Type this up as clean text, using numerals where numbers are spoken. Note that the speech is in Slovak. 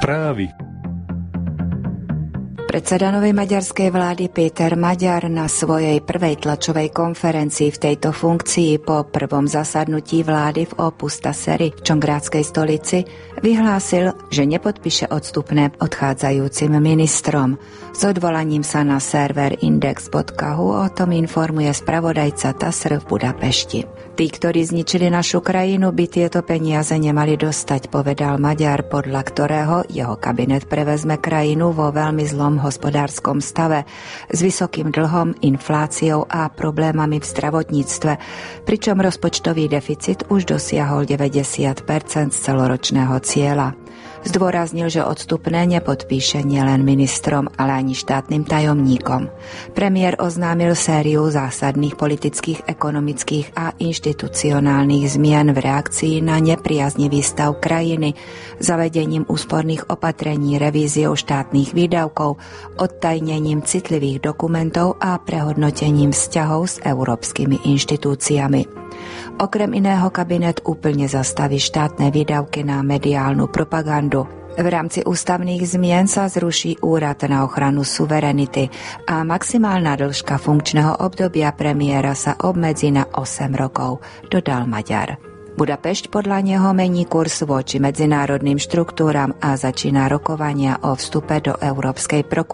Správy. Predseda novej maďarskej vlády Péter Magyar na svojej prvej tlačovej konferencii v tejto funkcii po prvom zasadnutí vlády v Opustaseri v čongrádskej stolici vyhlásil, že nepodpíše odstupné odchádzajúcim ministrom. S odvolaním sa na server index.hu o tom informuje spravodajca TASR v Budapešti. Tí, ktorí zničili našu krajinu, by tieto peniaze nemali dostať, povedal Magyar, podľa ktorého jeho kabinet prevezme krajinu vo veľmi zlom hospodárskom stave s vysokým dlhom, infláciou a problémami v zdravotníctve, pričom rozpočtový deficit už dosiahol 90% z celoročného cieľa. Zdôraznil, že odstupné nepodpíše nielen ministrom, ale ani štátnym tajomníkom. Premiér oznámil sériu zásadných politických, ekonomických a inštitucionálnych zmien v reakcii na nepriaznivý stav krajiny, zavedením úsporných opatrení, revíziou štátnych výdavkov, odtajnením citlivých dokumentov a prehodnotením vzťahov s európskymi inštitúciami. Okrem iného kabinet úplne zastaví štátne výdavky na mediálnu propagandu. V rámci ústavných zmien sa zruší úrad na ochranu suverenity a maximálna dĺžka funkčného obdobia premiéra sa obmedzí na 8 rokov, dodal Magyar. Budapešť podľa neho mení kurz voči medzinárodným štruktúram a začína rokovania o vstupe do Európskej prokuratúry.